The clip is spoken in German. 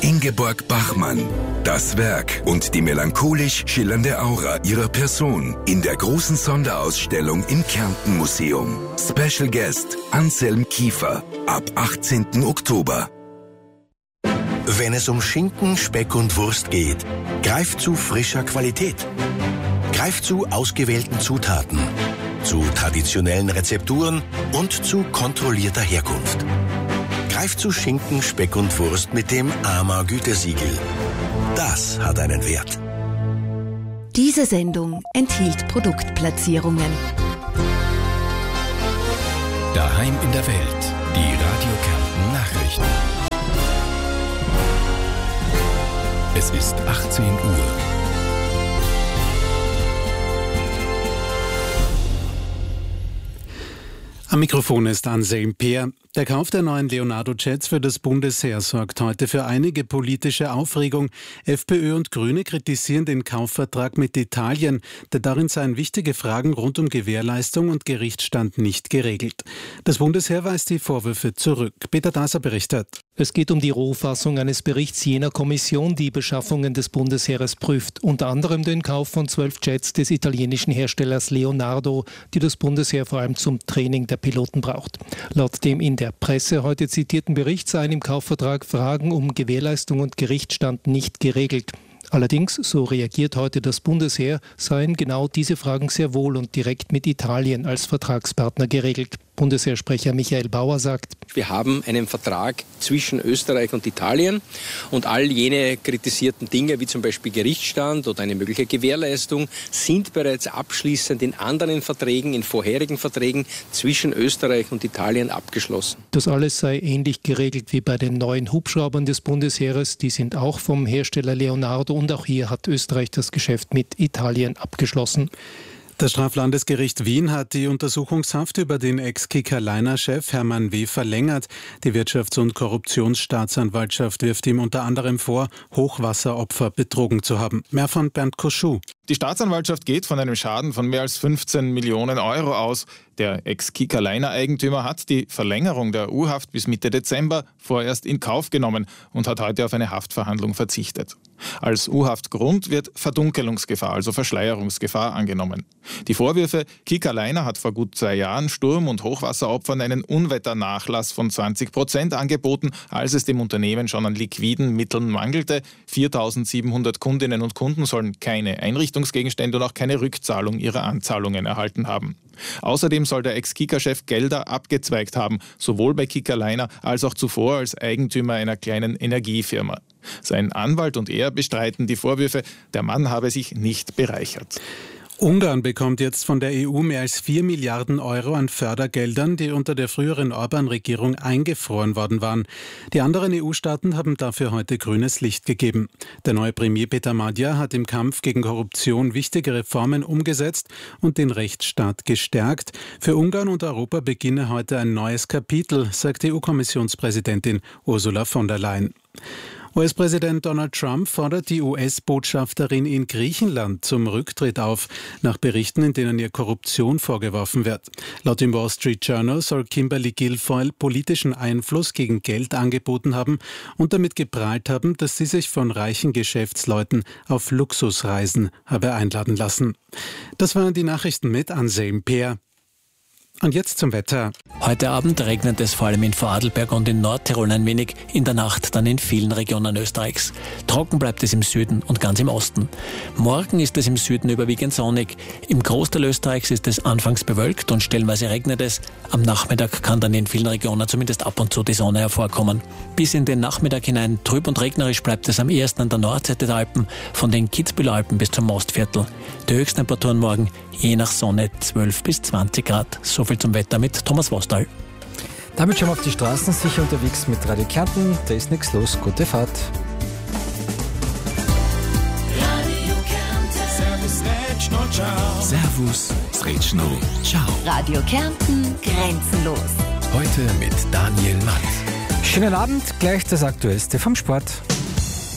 Ingeborg Bachmann. Das Werk und die melancholisch schillernde Aura ihrer Person in der großen Sonderausstellung im Kärnten Museum. Special Guest Anselm Kiefer ab 18. Oktober. Wenn es um Schinken, Speck und Wurst geht, greift zu frischer Qualität. Greift zu ausgewählten Zutaten, zu traditionellen Rezepturen und zu kontrollierter Herkunft. Greift zu Schinken, Speck und Wurst mit dem AMA Gütesiegel. Das hat einen Wert. Diese Sendung enthielt Produktplatzierungen. Daheim in der Welt. Die Radio Kärnten Nachrichten. Es ist 18 Uhr. Am Mikrofon ist Anselm Peer. Der Kauf der neuen Leonardo-Jets für das Bundesheer sorgt heute für einige politische Aufregung. FPÖ und Grüne kritisieren den Kaufvertrag mit Italien, denn darin seien wichtige Fragen rund um Gewährleistung und Gerichtsstand nicht geregelt. Das Bundesheer weist die Vorwürfe zurück. Peter Daser berichtet. Es geht um die Rohfassung eines Berichts jener Kommission, die Beschaffungen des Bundesheeres prüft. Unter anderem den Kauf von 12 Jets des italienischen Herstellers Leonardo, die das Bundesheer vor allem zum Training der Piloten braucht. Laut dem in der Presse heute zitierten Bericht seien im Kaufvertrag Fragen um Gewährleistung und Gerichtsstand nicht geregelt. Allerdings, so reagiert heute das Bundesheer, seien genau diese Fragen sehr wohl und direkt mit Italien als Vertragspartner geregelt. Bundesheersprecher Michael Bauer sagt: Wir haben einen Vertrag zwischen Österreich und Italien und all jene kritisierten Dinge, wie zum Beispiel Gerichtsstand oder eine mögliche Gewährleistung, sind bereits abschließend in anderen Verträgen, in vorherigen Verträgen zwischen Österreich und Italien abgeschlossen. Das alles sei ähnlich geregelt wie bei den neuen Hubschraubern des Bundesheeres. Die sind auch vom Hersteller Leonardo und auch hier hat Österreich das Geschäft mit Italien abgeschlossen. Das Straflandesgericht Wien hat die Untersuchungshaft über den Ex-Kicker-Liner-Chef Hermann W. verlängert. Die Wirtschafts- und Korruptionsstaatsanwaltschaft wirft ihm unter anderem vor, Hochwasseropfer betrogen zu haben. Mehr von Bernd Koschuh. Die Staatsanwaltschaft geht von einem Schaden von mehr als 15 Millionen Euro aus. Der Ex-Kicker-Liner-Eigentümer hat die Verlängerung der U-Haft bis Mitte Dezember vorerst in Kauf genommen und hat heute auf eine Haftverhandlung verzichtet. Als U-Haftgrund wird Verdunkelungsgefahr, also Verschleierungsgefahr, angenommen. Die Vorwürfe: Kicker-Liner hat vor gut 2 Jahren Sturm- und Hochwasseropfern einen Unwetternachlass von 20% angeboten, als es dem Unternehmen schon an liquiden Mitteln mangelte. 4.700 Kundinnen und Kunden sollen keine Einrichtungsgegenstände und auch keine Rückzahlung ihrer Anzahlungen erhalten haben. Außerdem soll der Ex-Kicker-Chef Gelder abgezweigt haben, sowohl bei Kicker-Liner als auch zuvor als Eigentümer einer kleinen Energiefirma. Sein Anwalt und er bestreiten die Vorwürfe, der Mann habe sich nicht bereichert. Ungarn bekommt jetzt von der EU mehr als 4 Milliarden Euro an Fördergeldern, die unter der früheren Orban-Regierung eingefroren worden waren. Die anderen EU-Staaten haben dafür heute grünes Licht gegeben. Der neue Premier Peter Madjar hat im Kampf gegen Korruption wichtige Reformen umgesetzt und den Rechtsstaat gestärkt. Für Ungarn und Europa beginne heute ein neues Kapitel, sagt EU-Kommissionspräsidentin Ursula von der Leyen. US-Präsident Donald Trump fordert die US-Botschafterin in Griechenland zum Rücktritt auf, nach Berichten, in denen ihr Korruption vorgeworfen wird. Laut dem Wall Street Journal soll Kimberly Guilfoyle politischen Einfluss gegen Geld angeboten haben und damit geprahlt haben, dass sie sich von reichen Geschäftsleuten auf Luxusreisen habe einladen lassen. Das waren die Nachrichten mit Anselm Peer. Und jetzt zum Wetter. Heute Abend regnet es vor allem in Vorarlberg und in Nordtirol ein wenig, in der Nacht dann in vielen Regionen Österreichs. Trocken bleibt es im Süden und ganz im Osten. Morgen ist es im Süden überwiegend sonnig. Im Großteil Österreichs ist es anfangs bewölkt und stellenweise regnet es. Am Nachmittag kann dann in vielen Regionen zumindest ab und zu die Sonne hervorkommen. Bis in den Nachmittag hinein trüb und regnerisch bleibt es am ehesten an der Nordseite der Alpen, von den Kitzbüheler Alpen bis zum Mostviertel. Die Höchsttemperaturen morgen je nach Sonne 12 bis 20 Grad. So viel zum Wetter mit Thomas Wostal. Damit schon mal auf die Straßen, sicher unterwegs mit Radio Kärnten. Da ist nichts los. Gute Fahrt. Radio Kärnten. Servus, Sretschno, ciao. Radio Kärnten grenzenlos. Heute mit Daniel Matt. Schönen Abend, gleich das Aktuellste vom Sport.